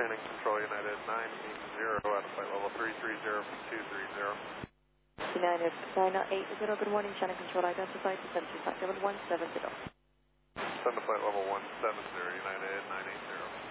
Shannon Control United 980 out of flight level 330 from 230. United 980, good morning, Shannon Control, identified to 725 level 170. Send to flight level 170, United 980.